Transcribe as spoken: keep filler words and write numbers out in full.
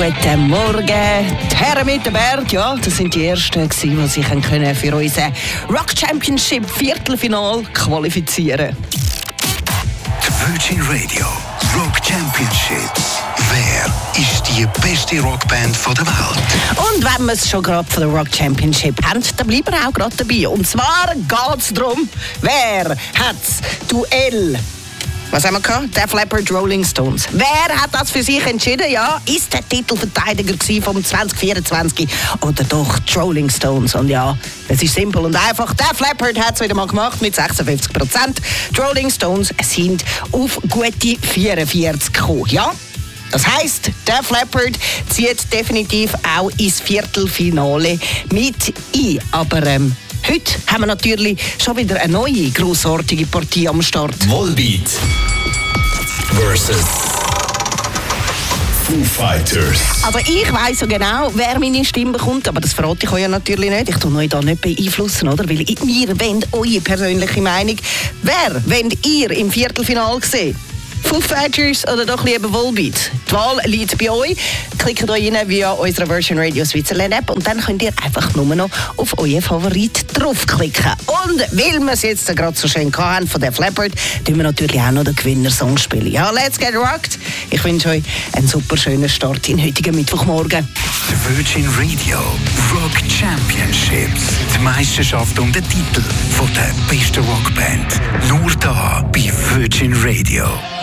Guten Morgen, die Herren mit dem Berg. Ja, das sind die Ersten, die sich für unser Rock Championship Viertelfinal qualifizieren können. Die Virgin Radio Rock Championship. Wer ist die beste Rockband der Welt? Und wenn wir es schon gerade von der Rock Championship haben, dann bleiben wir auch gerade dabei. Und zwar geht es darum, wer hat das Duell? Was haben wir gehabt? Def Leppard, Rolling Stones. Wer hat das für sich entschieden? Ja, ist der Titelverteidiger vom zwanzig vierundzwanzig oder doch die Rolling Stones? Und ja, es ist simpel und einfach. Def Leppard hat es wieder mal gemacht mit sechsundfünfzig Prozent. Die Rolling Stones sind auf gute vierundvierzig gekommen. Ja? Das heisst, Def Leppard zieht definitiv auch ins Viertelfinale mit ein. Aber ähm, heute haben wir natürlich schon wieder eine neue, grossartige Partie am Start. Volbeat versus Foo Fighters. Also ich weiss so genau, wer meine Stimme bekommt, aber das verrate ich euch ja natürlich nicht. Ich tue euch da nicht beeinflussen, oder? Weil ihr wollt eure persönliche Meinung. Wer wollt ihr im Viertelfinale sehen? Foo Fighters oder doch lieber Volbeat? Die Wahl liegt bei euch. Klickt euch rein via unserer Virgin Radio Switzerland App und dann könnt ihr einfach nur noch auf euren Favorit draufklicken. Und weil wir es jetzt gerade so schön hatten von Def Leppard, tun wir natürlich auch noch den Gewinnersong spielen. Ja, let's get rocked. Ich wünsche euch einen super schönen Start in heutigen Mittwochmorgen. Die Virgin Radio Rock Championships. Die Meisterschaft um den Titel von der besten Rockband. Nur da bei Virgin Radio.